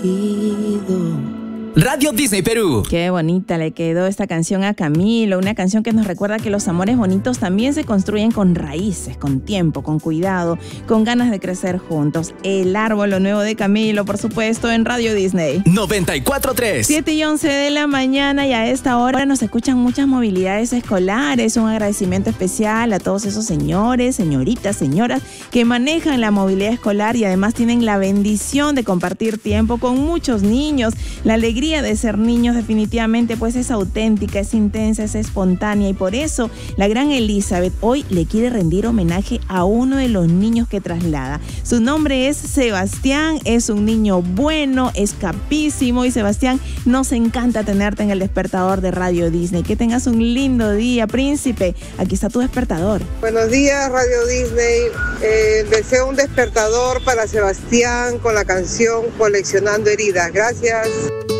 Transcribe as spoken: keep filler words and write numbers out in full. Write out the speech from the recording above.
oído. Radio Disney Perú. Qué bonita le quedó esta canción a Camilo, una canción que nos recuerda que los amores bonitos también se construyen con raíces, con tiempo, con cuidado, con ganas de crecer juntos. El árbol, lo nuevo de Camilo, por supuesto, en Radio Disney. noventa y cuatro tres. siete y once de la mañana, y a esta hora nos escuchan muchas movilidades escolares. Un agradecimiento especial a todos esos señores, señoritas, señoras que manejan la movilidad escolar y además tienen la bendición de compartir tiempo con muchos niños. La alegría de ser niños definitivamente pues es auténtica, es intensa, es espontánea, y por eso la gran Elizabeth hoy le quiere rendir homenaje a uno de los niños que traslada. Su nombre es Sebastián, es un niño bueno, es capísimo, y Sebastián, nos encanta tenerte en el despertador de Radio Disney. Que tengas un lindo día, príncipe. Aquí está tu despertador. Buenos días, Radio Disney. Eh, deseo un despertador para Sebastián con la canción Coleccionando Heridas. Gracias.